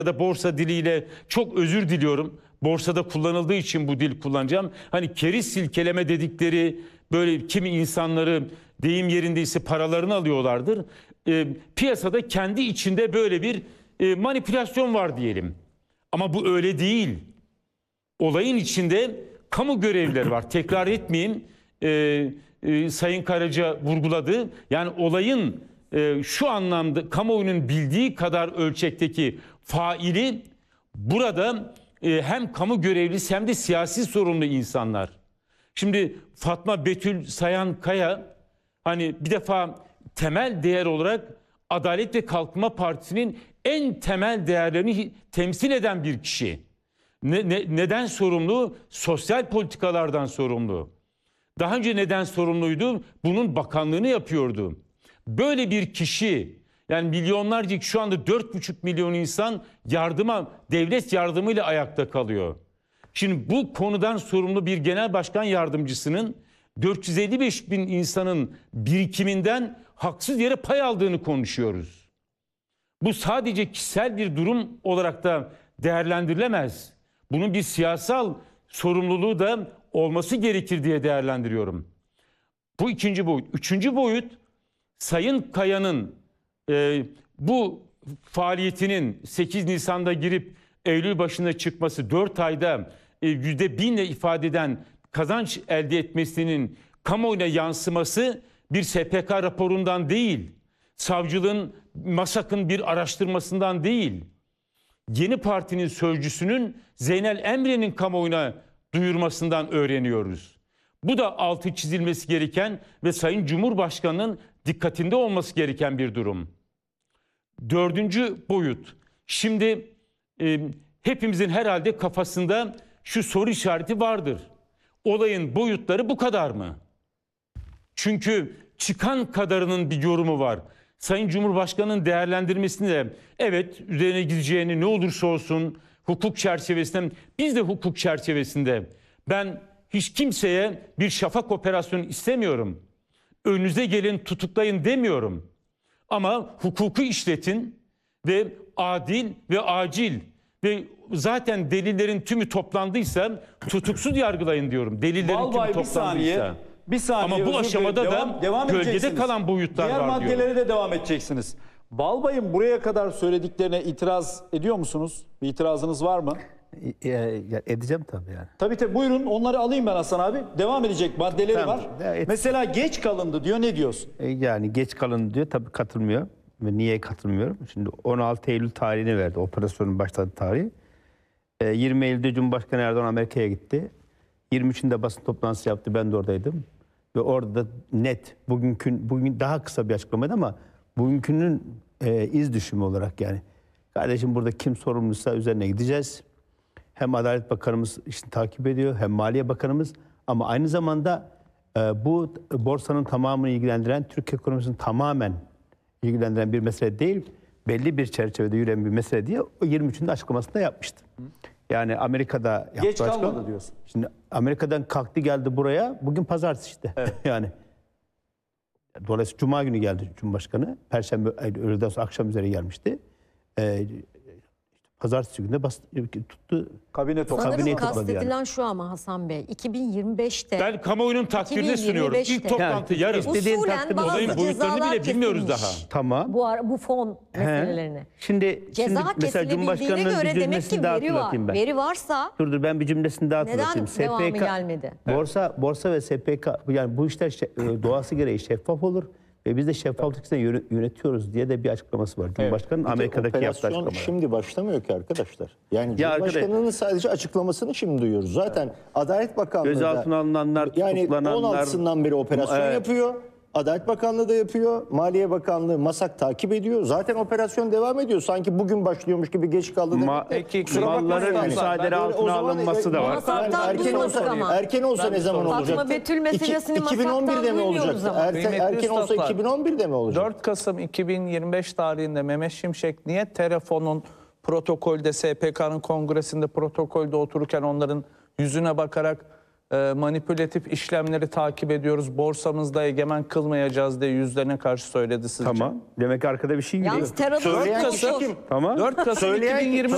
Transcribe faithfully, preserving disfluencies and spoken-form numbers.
da borsa diliyle çok özür diliyorum. Borsada kullanıldığı için bu dil kullanacağım. Hani keriz silkeleme dedikleri böyle kimi insanları deyim yerindeyse paralarını alıyorlardır. E, piyasada kendi içinde böyle bir e, manipülasyon var diyelim. Ama bu öyle değil. Olayın içinde kamu görevlileri var. Tekrar etmeyeyim. E, e, Sayın Karaca vurguladı. Yani olayın e, şu anlamda kamuoyunun bildiği kadar ölçekteki faili burada e, hem kamu görevlisi hem de siyasi sorumlu insanlar. Şimdi Fatma Betül Sayan Kaya hani bir defa temel değer olarak Adalet ve Kalkınma Partisi'nin en temel değerlerini temsil eden bir kişi. Ne, ne, neden sorumlu? Sosyal politikalardan sorumlu. Daha önce neden sorumluydu? Bunun bakanlığını yapıyordu. Böyle bir kişi, yani milyonlarca, şu anda dört buçuk milyon insan yardıma, devlet yardımıyla ayakta kalıyor. Şimdi bu konudan sorumlu bir genel başkan yardımcısının dört yüz elli beş bin insanın birikiminden haksız yere pay aldığını konuşuyoruz. Bu sadece kişisel bir durum olarak da değerlendirilemez. Bunun bir siyasal sorumluluğu da olması gerekir diye değerlendiriyorum. Bu ikinci boyut. Üçüncü boyut, Sayın Kaya'nın e, bu faaliyetinin sekiz Nisan'da girip Eylül başında çıkması, dört ayda e, yüzde binle ifade eden kazanç elde etmesinin kamuoyuna yansıması bir S P K raporundan değil, savcılığın, MASAK'ın bir araştırmasından değil, Yeni Parti'nin sözcüsünün Zeynel Emre'nin kamuoyuna duyurmasından öğreniyoruz. Bu da altı çizilmesi gereken ve Sayın Cumhurbaşkanı'nın dikkatinde olması gereken bir durum. Dördüncü boyut. Şimdi e, hepimizin herhalde kafasında şu soru işareti vardır. Olayın boyutları bu kadar mı? Çünkü çıkan kadarının bir yorumu var. Sayın Cumhurbaşkanı'nın değerlendirmesinde evet üzerine gideceğini, ne olursa olsun hukuk çerçevesinde, biz de hukuk çerçevesinde, ben hiç kimseye bir şafak operasyonu istemiyorum. Önünüze gelin tutuklayın demiyorum. Ama hukuku işletin ve adil ve acil ve zaten delillerin tümü toplandıysa tutuksuz yargılayın diyorum. Delillerin Vallahi tümü bir saniye, toplandıysa. bir saniye. Ama bu aşamada devam, da devam gölgede kalan boyutlar Diğer var diyorum. Diğer maddelere de devam edeceksiniz. Balbay'ın buraya kadar söylediklerine itiraz ediyor musunuz? Bir itirazınız var mı? E, e, edeceğim tabii yani. Tabii tabii, buyurun onları alayım ben Hasan abi. Devam edecek maddeleri Tamam, var. et. Mesela geç kalındı diyor, ne diyorsun? E, yani geç kalın diyor, tabii katılmıyor. Ve niye katılmıyorum? Şimdi on altı Eylül tarihini verdi, operasyonun başladığı tarihi. E, yirmi Eylül'de Cumhurbaşkanı Erdoğan Amerika'ya gitti. yirmi üçünde basın toplantısı yaptı, ben de oradaydım. Ve orada net, bugünkü, bugün daha kısa bir açıklamaydı ama bugünkünün e, iz düşümü olarak yani. Kardeşim burada kim sorumluysa üzerine gideceğiz. Hem Adalet Bakanımız işini takip ediyor, hem Maliye Bakanımız, ama aynı zamanda e, bu borsanın tamamını ilgilendiren, Türk ekonomisini tamamen ilgilendiren bir mesele değil, belli bir çerçevede yürüyen bir mesele diye o yirmi üçünde açıklamasında yapmıştı. Yani Amerika'da yaptığı Geç kalmadı açıklama, diyorsun. Şimdi Amerika'dan kalktı geldi buraya, bugün pazartesi işte. Evet. Yani dolayısıyla Cuma günü geldi Cumhurbaşkanı, Perşembe öğleden sonra akşam üzere gelmişti. Ee, Pazartesi günü bas, tuttu. Kabine topladı. Kabineyi Sanırım topladı kastedilen yani. şu ama Hasan Bey, iki bin yirmi beşte Ben kamuoyunun takdirini sunuyorum. İlk iki bin yirmi beşte toplantı yarın. İstediğin usulen takdim bazı olayın boyutlarını cezalar bile bilmiyoruz kesilmiş. daha. Tamam. Bu, ara, bu fon meselelerini. He. Şimdi, Ceza şimdi mesela kesilebildiğine Cumhurbaşkanı'nın bir göre demek cümlesini ki daha veri var. hatırlatayım ben. Veri varsa Dur dur ben bir cümlesini daha neden hatırlatayım. devamı gelmedi? Borsa, borsa ve S P K, yani bu işler şe- doğası gereği şeffaf olur. Ve biz de şeffaflık içinde yöne- yönetiyoruz diye de bir açıklaması var. Cumhurbaşkanı'nın Bir de Amerika'daki yaptığı operasyon açıklamalar. şimdi başlamıyor ki arkadaşlar. Yani Ya Cumhurbaşkanı'nın arkadaş- sadece açıklamasını şimdi duyuyoruz. Zaten Adalet Bakanlığı Gözaltına da alınanlar, yani tutuklananlar. on altısından beri operasyon Evet. yapıyor. Adalet Bakanlığı da yapıyor. Maliye Bakanlığı, MASAK takip ediyor. Zaten operasyon devam ediyor. Sanki bugün başlıyormuş gibi geç kaldı demek Ma- de. Peki, Kusura bakmayın malların yani. müsaade Böyle o altına zaman- alınması da var. Masaktan Yani erken duymadık olsa, ama. erken olsa ne zaman Fatma olacak? Betül meselesini İki- iki bin on birde masaktan mi duymuyoruz olacaktı? ama. Erken, Kıymetli erken olsa üstadlar, iki bin on birde mi olacak? dört Kasım iki bin yirmi beş tarihinde Mehmet Şimşek niye telefonun protokolde, S P K'nın kongresinde protokolde otururken onların yüzüne bakarak e, manipülatif işlemleri takip ediyoruz, borsamızda egemen kılmayacağız diye yüzlerine karşı söyledi sizce? Tamam. Demek ki arkada bir şey gidiyor. Yalnız terör Söyleyen örgütü kişi bu. kim? Tamam. dört Kasım Söyleyen- iki bin yirmi beş